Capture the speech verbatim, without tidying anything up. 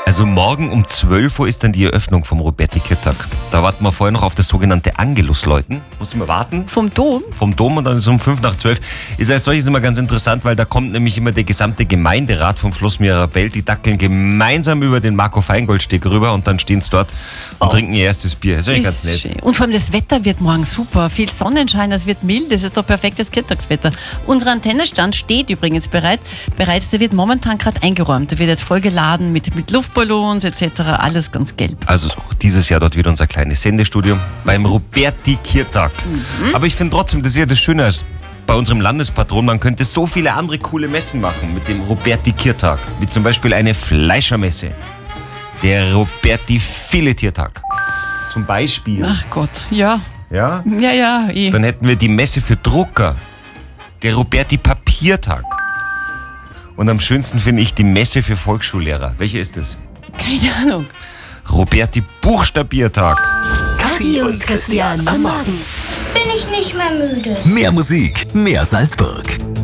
Also morgen um zwölf Uhr ist dann die Eröffnung vom Roberti-Kirtag. Da warten wir vorher noch auf das sogenannte Angelus-Läuten. Müssen wir warten. Vom Dom? Vom Dom und dann ist es um fünf nach zwölf. Ist als solches immer ganz interessant, weil da kommt nämlich immer der gesamte Gemeinderat vom Schloss Mirabell. Die dackeln gemeinsam über den Marco-Feingold-Steg rüber und dann stehen sie dort und Oh. trinken ihr erstes Bier. Ist eigentlich ganz nett. Schön. Und vor allem das Wetter wird morgen super. Viel Sonnenschein, es wird mild, es ist doch perfektes Kirtagswetter. Unser Antennenstand steht übrigens bereit. Bereits, der wird momentan gerade eingeräumt. Der wird jetzt vollgeladen mit, mit Luftballons et cetera. Alles ganz gelb. Also dieses Jahr dort wieder unser kleines Sendestudio beim Roberti-Kirtag. Mhm. Aber ich finde trotzdem, das ist ja das Schöne als bei unserem Landespatron, man könnte so viele andere coole Messen machen mit dem Roberti-Kirtag. Wie zum Beispiel eine Fleischermesse. Der Roberti-Filetiertag. Zum Beispiel. Ach Gott, ja. Ja? Ja, ja, eh. Dann hätten wir die Messe für Drucker. Der Roberti-Papiertag. Und am schönsten finde ich die Messe für Volksschullehrer. Welche ist es? Keine Ahnung. Roberti-Buchstabiertag. Kathi und Christian am Morgen. Jetzt bin ich nicht mehr müde. Mehr Musik, mehr Salzburg.